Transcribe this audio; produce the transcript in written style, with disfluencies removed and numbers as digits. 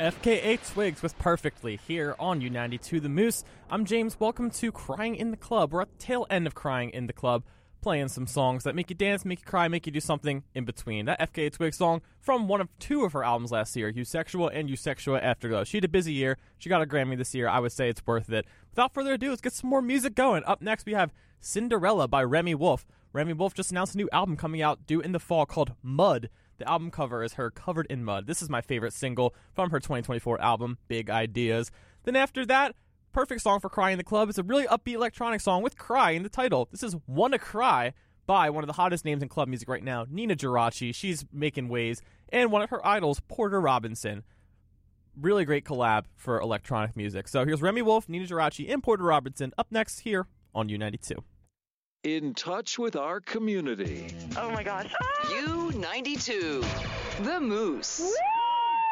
FKA Twigs with Perfectly here on U92 The Moose. I'm James. Welcome to Crying in the Club. We're at the tail end of Crying in the Club, playing some songs that make you dance, make you cry, make you do something in between. That FKA Twigs song from one of two of her albums last year, Eusexual and Eusexual Afterglow. She had a busy year. She got a Grammy this year. I would say it's worth it. Without further ado, let's get some more music going. Up next, we have Cinderella by Remi Wolf. Remi Wolf just announced a new album coming out due in the fall called Mud. The album cover is her covered in mud. This is my favorite single from her 2024 album, Big Ideas. Then after that, perfect song for Crying in the Club. It's a really upbeat electronic song with Cry in the title. This is Wanna Cry by one of the hottest names in club music right now, Nina Geraci. She's making waves. And one of her idols, Porter Robinson. Really great collab for electronic music. So here's Remi Wolf, Nina Geraci, and Porter Robinson up next here on U92. In touch with our community. Oh my gosh. U92, The Moose. Woo!